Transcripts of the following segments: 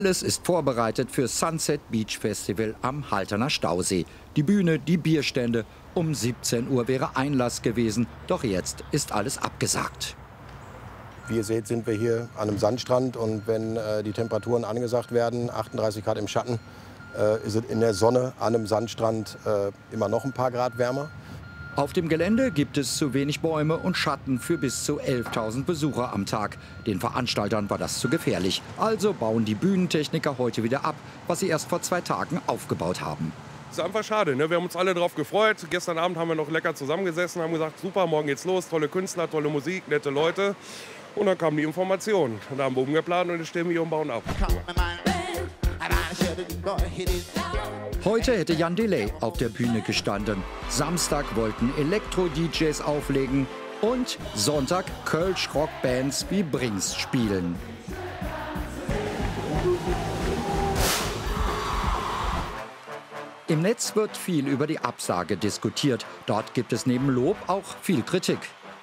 Alles ist vorbereitet für Sunset Beach Festival am Halterner Stausee. Die Bühne, die Bierstände. Um 17 Uhr wäre Einlass gewesen, doch jetzt ist alles abgesagt. Wie ihr seht, sind wir hier an einem Sandstrand und wenn die Temperaturen angesagt werden, 38 Grad im Schatten, ist es in der Sonne an einem Sandstrand immer noch ein paar Grad wärmer. Auf dem Gelände gibt es zu wenig Bäume und Schatten für bis zu 11.000 Besucher am Tag. Den Veranstaltern war das zu gefährlich. Also bauen die Bühnentechniker heute wieder ab, was sie erst vor 2 Tagen aufgebaut haben. Das ist einfach schade, ne? Wir haben uns alle darauf gefreut. Gestern Abend haben wir noch lecker zusammengesessen, haben gesagt, super, morgen geht's los, tolle Künstler, tolle Musik, nette Leute. Und dann kam die Information. Und da haben wir umgeplant und jetzt stehen wir hier und bauen ab. Heute hätte Jan Delay auf der Bühne gestanden. Samstag wollten Elektro-DJs auflegen und Sonntag Kölsch-Rockbands wie Brings spielen. Im Netz wird viel über die Absage diskutiert. Dort gibt es neben Lob auch viel Kritik.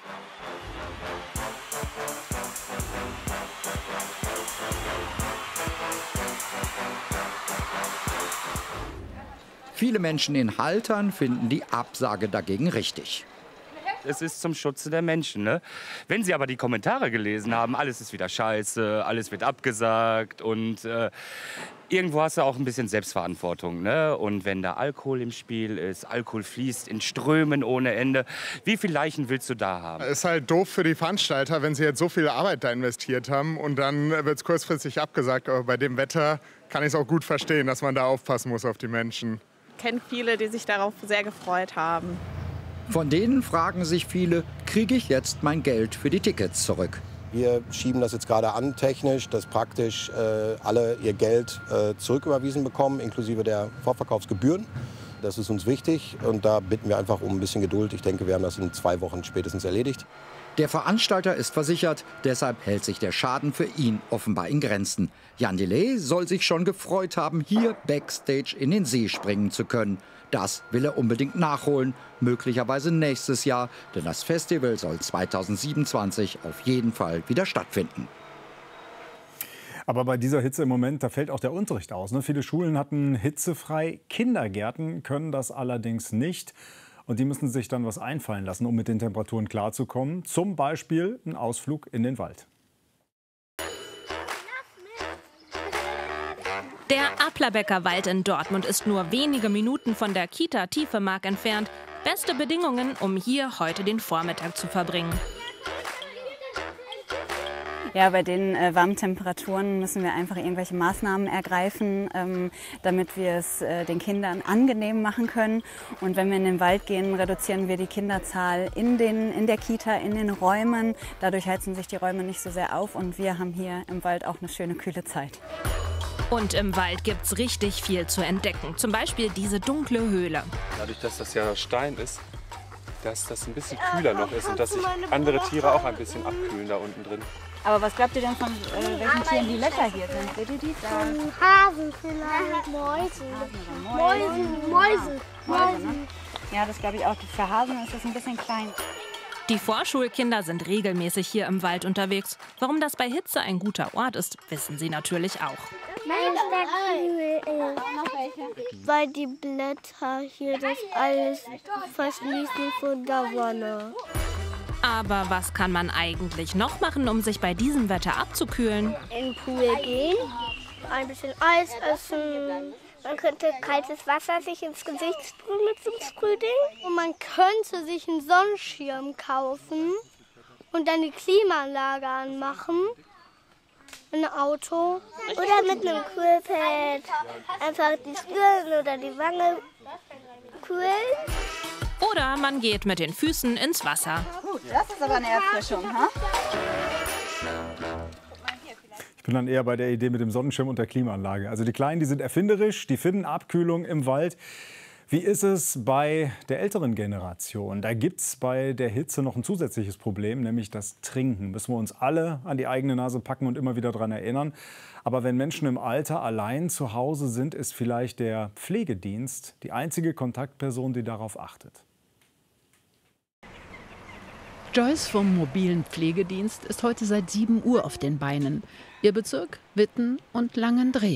Viele Menschen in Haltern finden die Absage dagegen richtig. Es ist zum Schutze der Menschen. Ne? Wenn Sie aber die Kommentare gelesen haben, alles ist wieder scheiße, alles wird abgesagt und irgendwo hast du auch ein bisschen Selbstverantwortung. Ne? Und wenn da Alkohol im Spiel ist, Alkohol fließt in Strömen ohne Ende, wie viele Leichen willst du da haben? Es ist halt doof für die Veranstalter, wenn sie jetzt so viel Arbeit da investiert haben und dann wird es kurzfristig abgesagt. Aber bei dem Wetter kann ich es auch gut verstehen, dass man da aufpassen muss auf die Menschen. Ich kenne viele, die sich darauf sehr gefreut haben. Von denen fragen sich viele, kriege ich jetzt mein Geld für die Tickets zurück? Wir schieben das jetzt gerade an technisch, dass praktisch alle ihr Geld zurücküberwiesen bekommen, inklusive der Vorverkaufsgebühren. Das ist uns wichtig und da bitten wir einfach um ein bisschen Geduld. Ich denke, wir haben das in 2 Wochen spätestens erledigt. Der Veranstalter ist versichert, deshalb hält sich der Schaden für ihn offenbar in Grenzen. Jan Delay soll sich schon gefreut haben, hier backstage in den See springen zu können. Das will er unbedingt nachholen, möglicherweise nächstes Jahr, denn das Festival soll 2027 auf jeden Fall wieder stattfinden. Aber bei dieser Hitze im Moment, da fällt auch der Unterricht aus. Ne? Viele Schulen hatten hitzefrei, Kindergärten können das allerdings nicht. Und die müssen sich dann was einfallen lassen, um mit den Temperaturen klarzukommen. Zum Beispiel ein Ausflug in den Wald. Der Applerbecker Wald in Dortmund ist nur wenige Minuten von der Kita Tiefemark entfernt. Beste Bedingungen, um hier heute den Vormittag zu verbringen. Ja, bei den warmen Temperaturen müssen wir einfach irgendwelche Maßnahmen ergreifen, damit wir es den Kindern angenehm machen können. Und wenn wir in den Wald gehen, reduzieren wir die Kinderzahl in der Kita, in den Räumen. Dadurch heizen sich die Räume nicht so sehr auf und wir haben hier im Wald auch eine schöne, kühle Zeit. Und im Wald gibt's richtig viel zu entdecken. Zum Beispiel diese dunkle Höhle. Dadurch, dass das ja Stein ist, dass das ein bisschen kühler noch ist und dass sich andere Tiere auch ein bisschen abkühlen da unten drin. Aber was glaubt ihr denn von welchen Tieren die Lecker hier sind? Seht ihr die? Von Hasen vielleicht. Mäusen. Mäuse. Ja, das glaube ich auch. Für Hasen ist das ein bisschen klein. Die Vorschulkinder sind regelmäßig hier im Wald unterwegs. Warum das bei Hitze ein guter Ort ist, wissen sie natürlich auch. Weil die Blätter hier das alles verschließen von der Sonne. Aber was kann man eigentlich noch machen, um sich bei diesem Wetter abzukühlen? In den Pool gehen, ein bisschen Eis essen. Man könnte kaltes Wasser sich ins Gesicht sprühen mit so einem Sprühding. Und man könnte sich einen Sonnenschirm kaufen und dann die Klimaanlage anmachen. Ein Auto. Oder mit einem Kühlpad einfach die Stirn oder die Wange kühlen. Oder man geht mit den Füßen ins Wasser. Das ist aber eine Erfrischung, ha? Ich bin dann eher bei der Idee mit dem Sonnenschirm und der Klimaanlage. Also die Kleinen, die sind erfinderisch, die finden Abkühlung im Wald. Wie ist es bei der älteren Generation? Da gibt es bei der Hitze noch ein zusätzliches Problem, nämlich das Trinken. Müssen wir uns alle an die eigene Nase packen und immer wieder daran erinnern. Aber wenn Menschen im Alter allein zu Hause sind, ist vielleicht der Pflegedienst die einzige Kontaktperson, die darauf achtet. Joyce vom mobilen Pflegedienst ist heute seit 7 Uhr auf den Beinen. Ihr Bezirk Witten und Langendrehe.